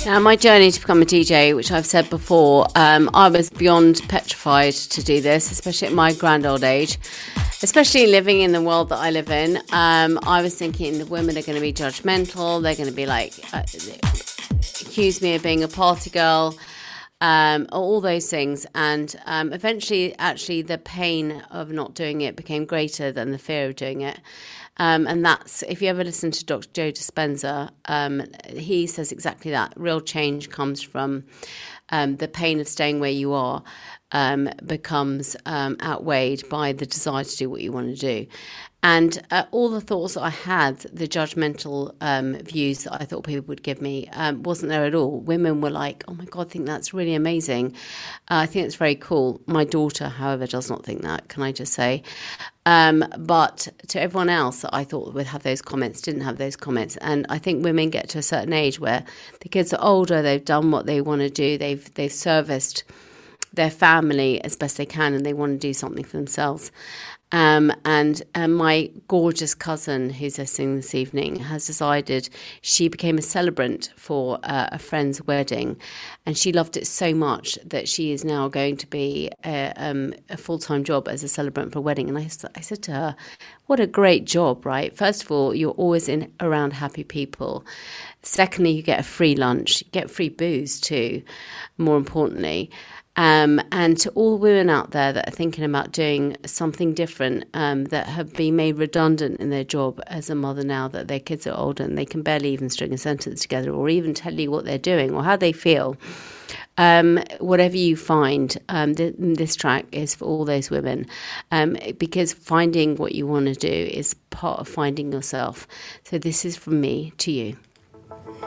Now, my journey to become a DJ, which I've said before, I was beyond petrified to do this, especially at my grand old age, especially living in the world that I live in. I was thinking the women are going to be judgmental. They're going to be like, accuse me of being a party girl, all those things. And eventually, actually, the pain of not doing it became greater than the fear of doing it. And that's, if you ever listen to Dr. Joe Dispenza, he says exactly that. Real change comes from the pain of staying where you are becomes outweighed by the desire to do what you want to do. And all the thoughts that I had, the judgmental views that I thought people would give me, wasn't there at all. Women were like, oh my God, I think that's really amazing. I think it's very cool. My daughter, however, does not think that, can I just say. But to everyone else that I thought would have those comments, didn't have those comments. And I think women get to a certain age where the kids are older, they've done what they want to do, they've serviced their family as best they can, and they want to do something for themselves. And my gorgeous cousin, who's listening this evening, has decided she became a celebrant for a friend's wedding, and she loved it so much that she is now going to be a full-time job as a celebrant for a wedding. And I said to her, what a great job, right? First of all, you're always around happy people. Secondly, you get a free lunch, you get free booze too, more importantly. And to all women out there that are thinking about doing something different, that have been made redundant in their job as a mother now that their kids are older and they can barely even string a sentence together or even tell you what they're doing or how they feel. Whatever you find, this track is for all those women, because finding what you want to do is part of finding yourself. So this is from me to you.